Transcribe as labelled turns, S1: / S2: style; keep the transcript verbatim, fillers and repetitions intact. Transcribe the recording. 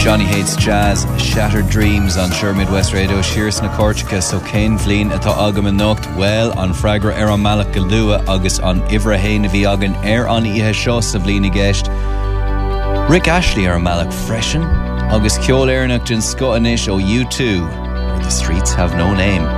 S1: Johnny Hates Jazz, Shattered Dreams on Sure Midwest Radio, Shears na Corsica, so Cain Vleen atá agam an nocht, well on Fragra ar an Malach Galua agus on Ivra Hain a bhí agan ar an ihe seo sa bhlína gceist. Rick Ashley ar an Malach freshen, agus ceol airnach den scotanis ó U two, where the streets have no name.